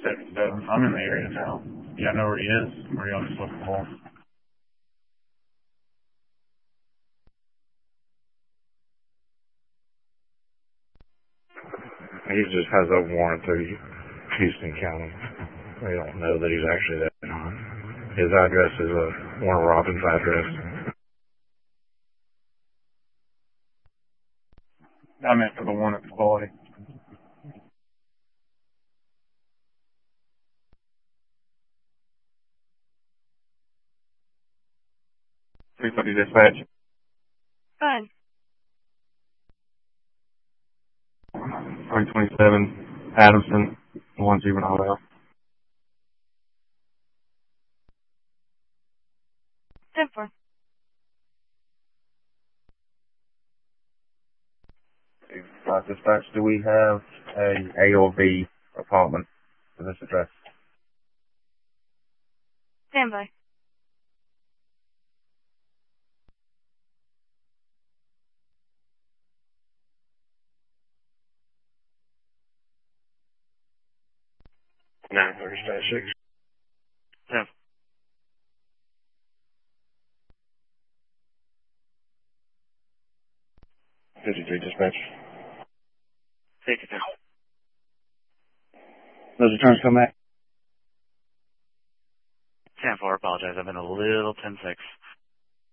I'm in the area now. Yeah, I know where he is. Where y'all just looking for him. He just has a warrant through Houston County. We don't know that he's actually there or not. His address is Warren Robins' address. I meant for the one at Floyd. 330 dispatch. Fine. 327 Adamson, 1 juvenile out. 10-4. Dispatch, do we have a or B apartment for this address? Stand by. No, there's that 6. 10. 53 dispatch. Take it down. Those returns come back. 10-4, apologize. I've been a little 10-6.